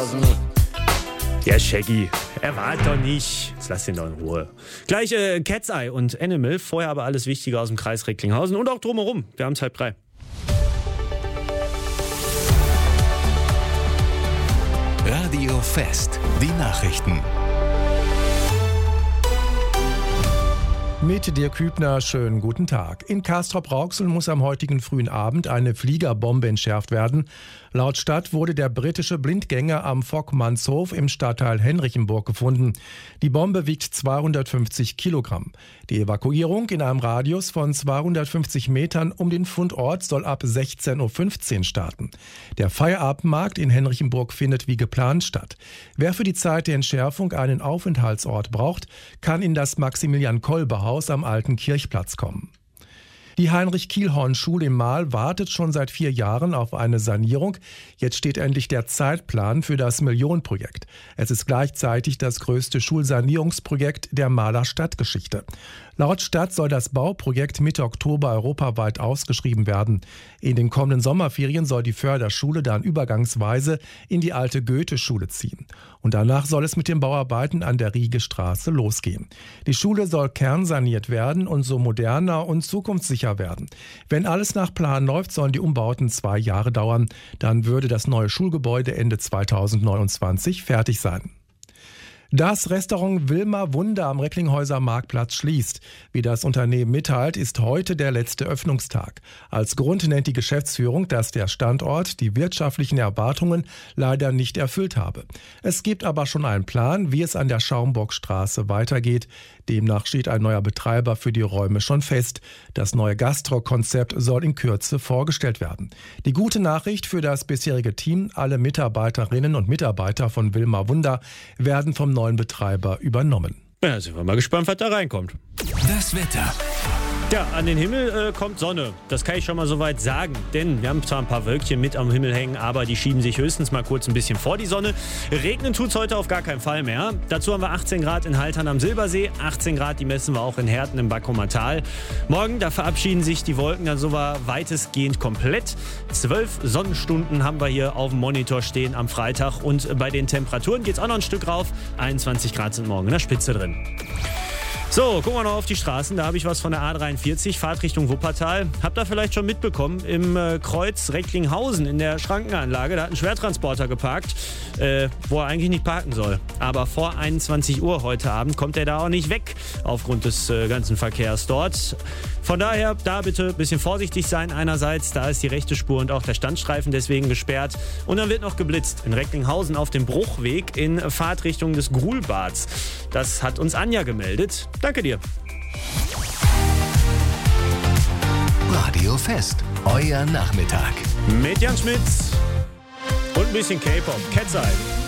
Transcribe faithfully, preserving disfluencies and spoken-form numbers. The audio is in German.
Recklinghausen. Ja, Shaggy, er war doch nicht. Jetzt lass ihn doch in Ruhe. Gleich äh, Cat's Eye und Animal. Vorher aber alles Wichtige aus dem Kreis Recklinghausen und auch drumherum. Wir haben halb drei. Radio Fest, die Nachrichten. Mit Dirk Hübner, schönen guten Tag. In Castrop-Rauxel muss am heutigen frühen Abend eine Fliegerbombe entschärft werden. Laut Stadt wurde der britische Blindgänger am Vockmannshof im Stadtteil Henrichenburg gefunden. Die Bombe wiegt zweihundertfünfzig Kilogramm. Die Evakuierung in einem Radius von zweihundertfünfzig Metern um den Fundort soll ab sechzehn Uhr fünfzehn starten. Der Feierabendmarkt in Henrichenburg findet wie geplant statt. Wer für die Zeit der Entschärfung einen Aufenthaltsort braucht, kann in das Maximilian-Kolbe-Haus am Alten Kirchplatz kommen. Die Heinrich-Kielhorn-Schule im Mahl wartet schon seit vier Jahren auf eine Sanierung. Jetzt steht endlich der Zeitplan für das Millionenprojekt. Es ist gleichzeitig das größte Schulsanierungsprojekt der Mahler Stadtgeschichte. Laut Stadt soll das Bauprojekt Mitte Oktober europaweit ausgeschrieben werden. In den kommenden Sommerferien soll die Förderschule dann übergangsweise in die alte Goethe-Schule ziehen. Und danach soll es mit den Bauarbeiten an der Riegestraße losgehen. Die Schule soll kernsaniert werden und so moderner und zukunftssicher werden. Wenn alles nach Plan läuft, sollen die Umbauten zwei Jahre dauern. Dann würde das neue Schulgebäude Ende zweitausendneunundzwanzig fertig sein. Das Restaurant Wilma Wunder am Recklinghäuser Marktplatz schließt. Wie das Unternehmen mitteilt, ist heute der letzte Öffnungstag. Als Grund nennt die Geschäftsführung, dass der Standort die wirtschaftlichen Erwartungen leider nicht erfüllt habe. Es gibt aber schon einen Plan, wie es an der Schaumburgstraße weitergeht. Demnach steht ein neuer Betreiber für die Räume schon fest. Das neue Gastro-Konzept soll in Kürze vorgestellt werden. Die gute Nachricht für das bisherige Team: Alle Mitarbeiterinnen und Mitarbeiter von Wilma Wunder werden vom neuen Betreiber übernommen. Ja, sind wir mal gespannt, was da reinkommt. Das Wetter. Ja, an den Himmel äh, kommt Sonne. Das kann ich schon mal soweit sagen. Denn wir haben zwar ein paar Wölkchen mit am Himmel hängen, aber die schieben sich höchstens mal kurz ein bisschen vor die Sonne. Regnen tut's heute auf gar keinen Fall mehr. Dazu haben wir achtzehn Grad in Haltern am Silbersee, achtzehn Grad, die messen wir auch in Herten im Backumer Tal. Morgen, da verabschieden sich die Wolken dann so war weitestgehend komplett. Zwölf Sonnenstunden haben wir hier auf dem Monitor stehen am Freitag. Und bei den Temperaturen geht's auch noch ein Stück rauf. einundzwanzig Grad sind morgen in der Spitze drin. So, gucken wir noch auf die Straßen. Da habe ich was von der A dreiundvierzig, Fahrt Richtung Wuppertal. Habt ihr vielleicht schon mitbekommen, im äh, Kreuz Recklinghausen in der Schrankenanlage, da hat ein Schwertransporter geparkt, äh, wo er eigentlich nicht parken soll. Aber vor einundzwanzig Uhr heute Abend kommt er da auch nicht weg, aufgrund des äh, ganzen Verkehrs dort. Von daher, da bitte ein bisschen vorsichtig sein. Einerseits, da ist die rechte Spur und auch der Standstreifen deswegen gesperrt. Und dann wird noch geblitzt in Recklinghausen auf dem Bruchweg in Fahrtrichtung des Gruhlbads. Das hat uns Anja gemeldet. Danke dir. Radio Fest, euer Nachmittag. Mit Jan Schmitz und ein bisschen K-Pop. Cat's Eye.